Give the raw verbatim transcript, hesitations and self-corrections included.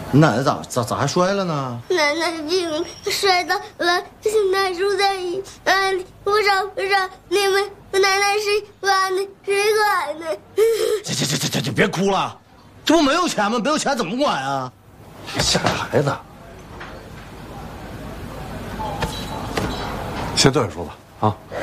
你奶奶咋咋咋还摔了呢？ 奶奶病摔倒了，现在住在医院里。不知道不知道你们奶奶谁管的？谁管的？ 这这这这这，就别哭了，这不没有钱吗？没有钱怎么管啊？吓孩子。 先坐下说吧，啊。